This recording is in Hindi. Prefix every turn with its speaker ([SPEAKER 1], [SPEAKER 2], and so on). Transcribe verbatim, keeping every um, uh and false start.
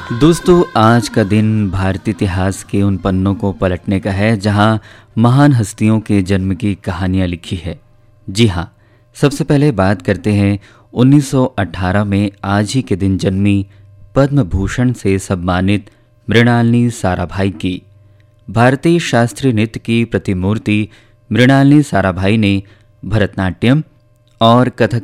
[SPEAKER 1] दोस्तों, आज का दिन भारतीय इतिहास के उन पन्नों को पलटने का है जहां महान हस्तियों के जन्म की कहानियां लिखी है। जी हाँ, सबसे पहले बात करते हैं उन्नीस सौ अठारह में आज ही के दिन जन्मी पद्म भूषण से सम्मानित मृणालिनी साराभाई की। भारतीय शास्त्रीय नृत्य की प्रतिमूर्ति मृणालिनी साराभाई ने भरतनाट्यम और कथक